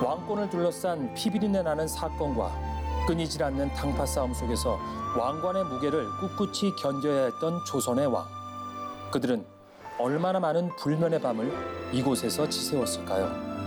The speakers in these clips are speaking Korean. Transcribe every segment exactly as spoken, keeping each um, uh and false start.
왕권을 둘러싼 피비린내 나는 사건과 끊이질 않는 당파 싸움 속에서 왕관의 무게를 꿋꿋이 견뎌야 했던 조선의 왕. 그들은 얼마나 많은 불면의 밤을 이곳에서 지새웠을까요?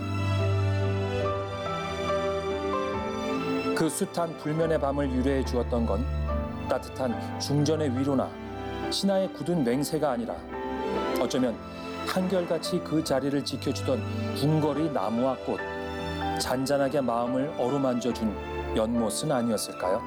그 숱한 불면의 밤을 유래해 주었던 건 따뜻한 중전의 위로나 신하의 굳은 맹세가 아니라 어쩌면 한결같이 그 자리를 지켜주던 궁궐의 나무와 꽃, 잔잔하게 마음을 어루만져준 연못은 아니었을까요?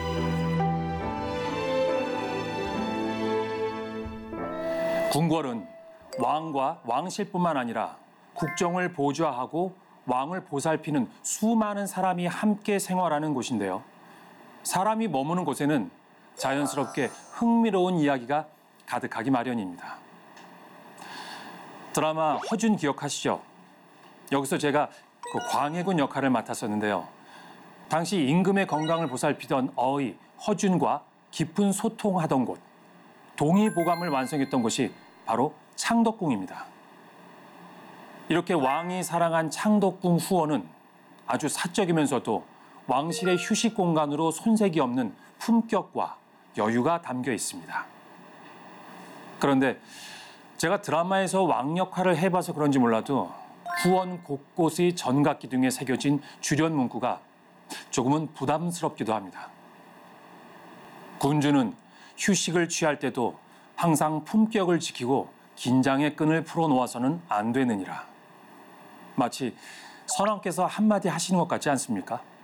궁궐은 왕과 왕실뿐만 아니라 국정을 보좌하고 왕을 보살피는 수많은 사람이 함께 생활하는 곳인데요. 사람이 머무는 곳에는 자연스럽게 흥미로운 이야기가 가득하기 마련입니다. 드라마 허준 기억하시죠? 여기서 제가 그 광해군 역할을 맡았었는데요. 당시 임금의 건강을 보살피던 어의 허준과 깊은 소통하던 곳, 동의보감을 완성했던 곳이 바로 창덕궁입니다. 이렇게 왕이 사랑한 창덕궁 후원은 아주 사적이면서도 왕실의 휴식 공간으로 손색이 없는 품격과 여유가 담겨 있습니다. 그런데 제가 드라마에서 왕 역할을 해봐서 그런지 몰라도 후원 곳곳의 전각기 등에 새겨진 주련 문구가 조금은 부담스럽기도 합니다. 군주는 휴식을 취할 때도 항상 품격을 지키고 긴장의 끈을 풀어놓아서는 안 되느니라. 마치 선왕께서 한마디 하시는 것 같지 않습니까?